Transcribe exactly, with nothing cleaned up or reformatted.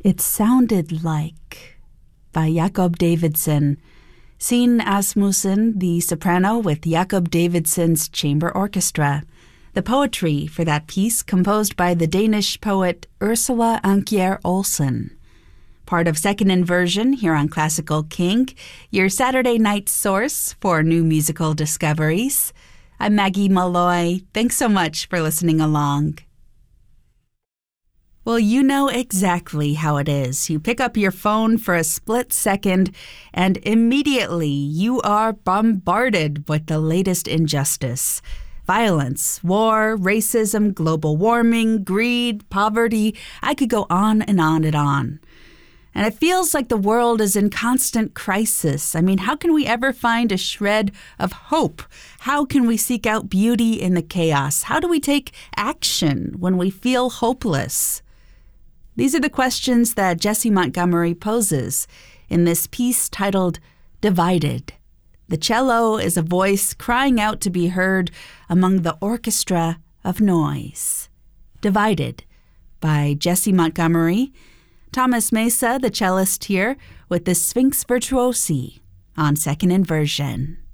It Sounded Like by Jakob Davidson. Signe Asmussen, the soprano with Jakob Davidson's chamber orchestra. The poetry for that piece composed by the Danish poet Ursula Andkjær Olsen. Part of Second Inversion here on Classical Kink, your Saturday night source for new musical discoveries. I'm Maggie Malloy. Thanks so much for listening along. Well, you know exactly how it is. You pick up your phone for a split second, and immediately you are bombarded with the latest injustice. Violence, war, racism, global warming, greed, poverty. I could go on and on and on. And it feels like the world is in constant crisis. I mean, how can we ever find a shred of hope? How can we seek out beauty in the chaos? How do we take action when we feel hopeless? These are the questions that Jessie Montgomery poses in this piece titled Divided. The cello is a voice crying out to be heard among the orchestra of noise. Divided by Jessie Montgomery. Thomas Mesa, the cellist here, with the Sphinx Virtuosi on Second Inversion.